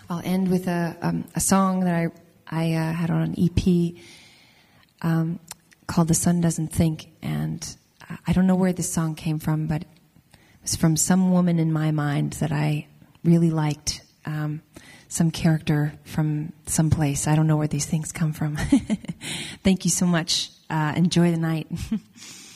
I'll end with a song that I had on an EP called "The Sun Doesn't Think," and I don't know where this song came from, but it was from some woman in my mind that I really liked, some character from some place. I don't know where these things come from. Thank you so much. Enjoy the night.